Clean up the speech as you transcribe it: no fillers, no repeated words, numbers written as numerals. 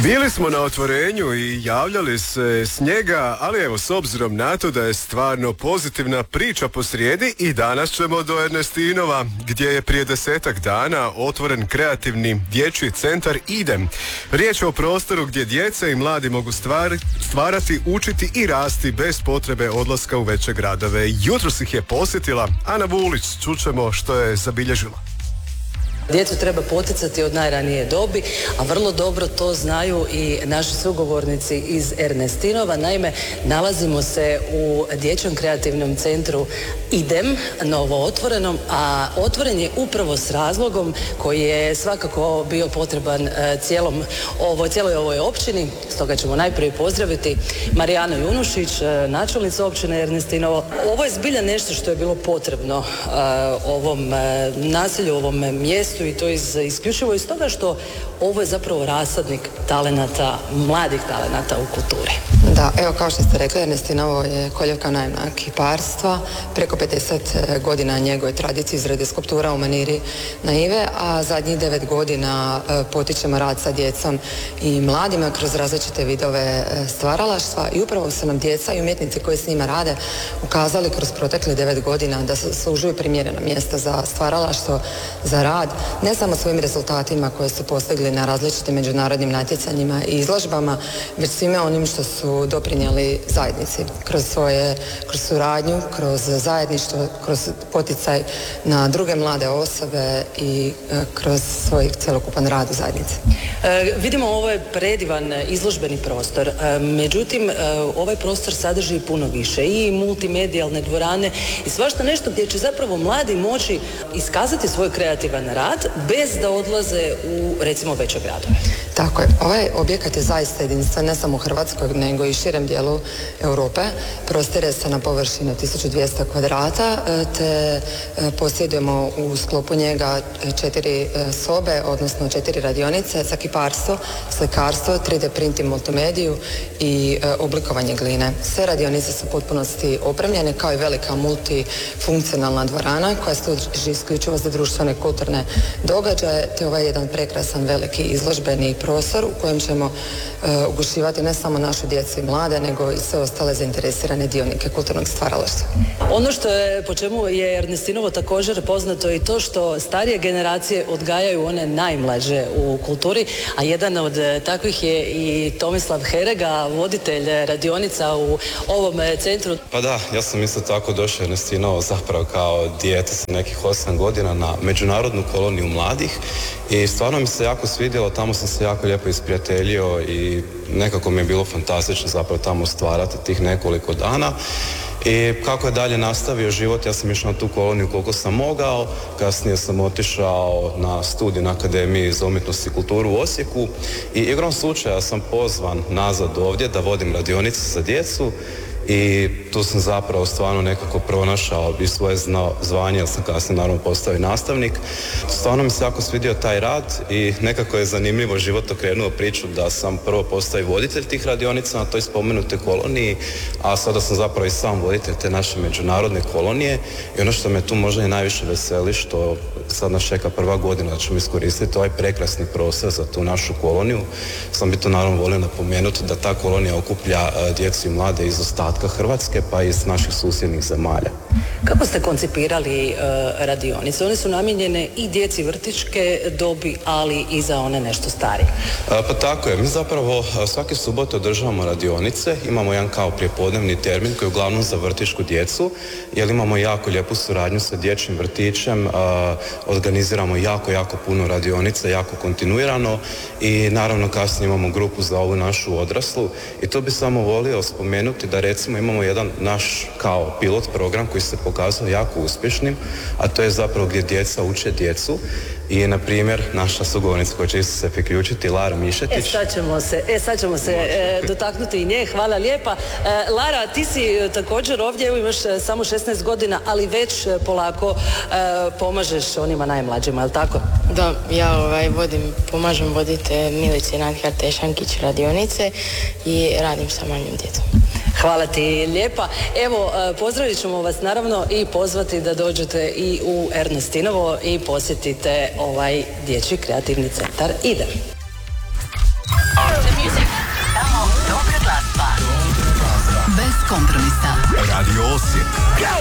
Bili smo na otvorenju i javljali se s njega, ali evo, s obzirom na to da je stvarno pozitivna priča posrijedi, i danas ćemo do Ernestinova, gdje je prije 10-ak dana otvoren kreativni dječji centar IDEM. Riječ je o prostoru gdje djeca i mladi mogu stvarati, učiti i rasti bez potrebe odlaska u veće gradove. Jutros ih je posjetila Ana Vulić, čućemo što je zabilježila. Djecu treba poticati od najranije dobi, a vrlo dobro to znaju i naši sugovornici iz Ernestinova. Naime, nalazimo se u Dječjem kreativnom centru IDEM, novo otvorenom, a otvoren je upravo s razlogom koji je svakako bio potreban cijeloj ovoj općini. Stoga ćemo najprije pozdraviti Marijanu Junušić, načelnicu općine Ernestinovo. Ovo je zbilja nešto što je bilo potrebno ovom naselju, ovom mjestu, i to isključivo iz toga što ovo je zapravo rasadnik talenata, mladih talenata u kulturi. Da, evo kao što ste rekli, Ernestinovo je koljevka najma kiparstva, preko 50 godina njegove tradicije izrade skulptura u maniri naive, a zadnjih 9 godina potičemo rad sa djecom i mladima kroz različite vidove stvaralaštva, i upravo su nam djeca i umjetnici koji s njima rade ukazali kroz protekle 9 godina da zaslužuju primjerena mjesta za stvaralaštvo, za rad, ne samo svojim rezultatima koje su postigli na različitim međunarodnim natjecanjima i izložbama, već svime onim što su doprinijeli zajednici kroz suradnju, kroz zajedništvo, kroz poticaj na druge mlade osobe i kroz svoj cjelokupan rad u zajednici. Vidimo, ovo je predivan izložbeni prostor, međutim ovaj prostor sadrži puno više, i multimedijalne dvorane i svašta nešto gdje će zapravo mladi moći iskazati svoj kreativan rad bez da odlaze u, recimo, veće gradove. Tako je. Ovaj objekat je zaista jedinstven, ne samo u Hrvatskoj, nego i širem dijelu Europe. Prostire se na površini 1200 kvadrata, te posjedujemo u sklopu njega 4 sobe, odnosno 4 radionice za kiparstvo, slikarstvo, 3D print i multimediju i oblikovanje gline. Sve radionice su u potpunosti opremljene, kao i velika multifunkcionalna dvorana koja služi isključivo za društvene i kulturne događaje, te ovaj jedan prekrasan veliki izložbeni prostor u kojem ćemo ugošćivati ne samo našu djecu i mlade, nego i sve ostale zainteresirane dionike kulturnog stvaralaštva. Ono što je, po čemu je Ernestinovo također poznato, i to što starije generacije odgajaju one najmlađe u kulturi, a jedan od takvih je i Tomislav Herega, voditelj radionica u ovom centru. Pa da, ja sam isto tako došao Ernestinovo zapravo kao dijete sa nekih 8 godina na međunarodnu koloniju mladih, i stvarno mi se jako svidjelo, tamo sam se jako lijepo isprijateljio i nekako mi je bilo fantastično zapravo tamo stvarati tih nekoliko dana. I kako je dalje nastavio život, ja sam išao na tu koloniju koliko sam mogao, kasnije sam otišao na studij na Akademiji za umjetnost i kulturu u Osijeku, i igrom slučaja sam pozvan nazad ovdje da vodim radionice za djecu, i tu sam zapravo stvarno nekako pronašao i svoje zvanje, jer sam kasnije naravno postao i nastavnik. Stvarno mi se jako svidio taj rad i nekako je zanimljivo život okrenuo priču da sam prvo postao i voditelj tih radionica na toj spomenute koloniji, a sada sam zapravo i sam voditelj te naše međunarodne kolonije, i ono što me tu možda i najviše veseli, što sad nas čeka prva godina da ćemo iskoristiti ovaj prekrasni prostor za tu našu koloniju. Sam bi to naravno volio napomenuti da ta kolonija okuplja djecu i mlade iz ostatka Hrvatske pa i iz naših susjednih zemalja. Kako ste koncipirali radionice? One su namijenjene i djeci vrtićke dobi, ali i za one nešto starije. Pa tako je. Mi zapravo svake subote održavamo radionice. Imamo jedan kao prijepodnevni termin koji je uglavnom za vrtićku djecu, jer imamo jako lijepu suradnju sa dječjim vrtićem. Organiziramo jako puno radionica, jako kontinuirano, i naravno kasnije imamo grupu za ovu našu odraslu. I to bi samo volio spomenuti da recimo imamo jedan naš kao pilot program koji se pokazao jako uspješnim, a to je zapravo gdje djeca uče djecu. I, na primjer, naša sugovornica koja će isto se priključiti, Lara Mišetić. Sad ćemo se dotaknuti i nje. Hvala lijepa. Lara, ti si također ovdje, evo imaš samo 16 godina, ali već polako pomažeš onima najmlađima, je li tako? Da, ja pomažem voditi Milici Nadhar-Tešankić radionice i radim sa manjom djecom. Hvala ti lijepa. Evo, pozdravit ćemo vas naravno i pozvati da dođete i u Ernestinovo i posjetite ovaj dječji kreativni centar IDEM. kompromisa. Radio Osijek.